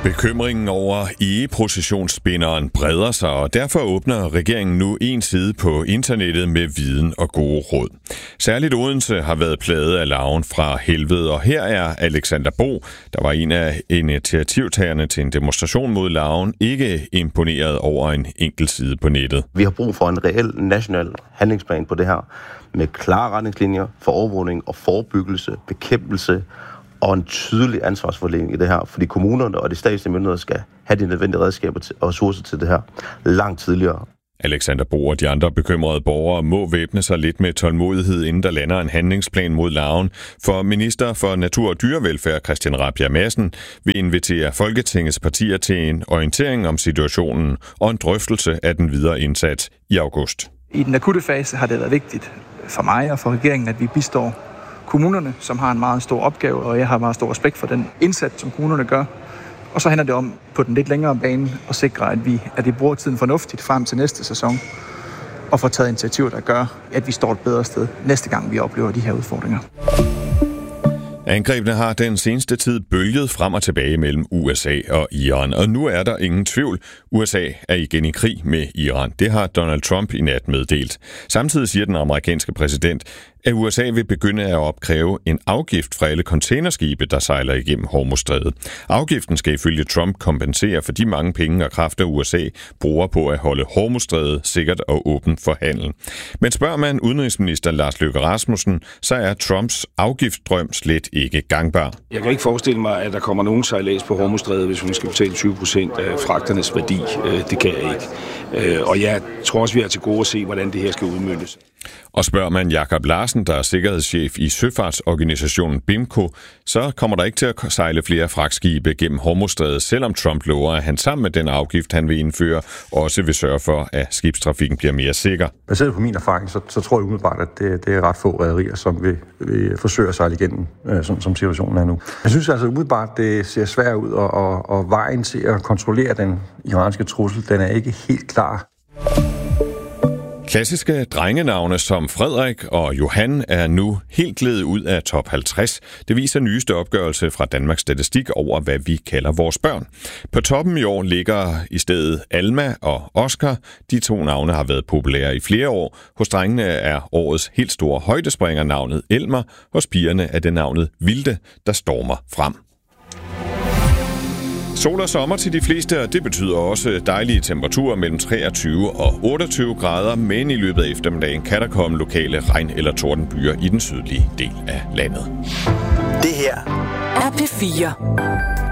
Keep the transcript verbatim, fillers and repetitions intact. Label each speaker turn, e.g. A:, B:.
A: Bekymringen over egeprocessionsspinderen breder sig, og derfor åbner regeringen nu en side på internettet med viden og gode råd. Særligt Odense har været plaget af larven fra helvede, og her er Alexander Bo, der var en af initiativtagerne til en demonstration mod larven, ikke imponeret over en enkelt side på nettet.
B: Vi har brug for en reel national handlingsplan på det her, med klare retningslinjer for overvågning og forebyggelse, bekæmpelse og en tydelig ansvarsfordeling i det her, fordi kommunerne og de statslige myndigheder skal have de nødvendige redskaber og ressourcer til det her langt tidligere.
A: Alexander Bo og de andre bekymrede borgere må væbne sig lidt med tålmodighed, inden der lander en handlingsplan mod larven, for minister for Natur- og Dyrevelfærd Christian Rabjerg Madsen vil invitere Folketingets partier til en orientering om situationen og en drøftelse af den videre indsats i august.
C: I den akutte fase har det været vigtigt for mig og for regeringen, at vi bistår kommunerne, som har en meget stor opgave, og jeg har meget stor respekt for den indsats, som kommunerne gør. Og så handler det om på den lidt længere bane at sikre, at vi, at vi bruger tiden fornuftigt frem til næste sæson, og får taget initiativer, der gør, at vi står et bedre sted næste gang, vi oplever de her udfordringer.
A: Angrebene har den seneste tid bølget frem og tilbage mellem U S A og Iran, og nu er der ingen tvivl. U S A er igen i krig med Iran. Det har Donald Trump i nat meddelt. Samtidig siger den amerikanske præsident, at U S A vil begynde at opkræve en afgift fra alle containerskibe, der sejler igennem Hormuzstrædet. Afgiften skal ifølge Trump kompensere for de mange penge og kræfter, U S A bruger på at holde Hormuzstrædet sikkert og åbent for handel. Men spørger man udenrigsminister Lars Løkke Rasmussen, så er Trumps afgiftsdrøm slet ikke gangbar.
D: Jeg kan ikke forestille mig, at der kommer nogen sejlads på Hormuzstrædet, hvis hun skal betale tyve procent af fragternes værdi. Det kan jeg ikke. Og jeg tror også, vi har til gode at se, hvordan det her skal udmøntes.
A: Og spørger man Jakob Larsen, der er sikkerhedschef i søfartsorganisationen BIMCO, så kommer der ikke til at sejle flere fragtskibe gennem Hormuzstrædet, selvom Trump lover, at han sammen med den afgift, han vil indføre, også vil sørge for, at skibstrafikken bliver mere sikker.
E: Baseret på min erfaring, så, så tror jeg umiddelbart, at det, det er ret få rederier, som vil, vil forsøge at sejle igennem, øh, som, som situationen er nu. Jeg synes altså umiddelbart, det ser svært ud, og, og, og vejen til at kontrollere den iranske trussel, den er ikke helt klar.
A: Klassiske drengenavne som Frederik og Johan er nu helt glædet ud af top halvtreds. Det viser nyeste opgørelse fra Danmarks Statistik over, hvad vi kalder vores børn. På toppen i år ligger i stedet Alma og Oscar. De to navne har været populære i flere år. Hos drengene er årets helt store højdespringer navnet Elmer. Hos pigerne er det navnet Vilde, der stormer frem. Sol og sommer til de fleste, og det betyder også dejlige temperaturer mellem treogtyve og otteogtyve grader, men i løbet af eftermiddagen kan der komme lokale regn- eller tordenbyer i den sydlige del af landet.
F: Det her er P fire.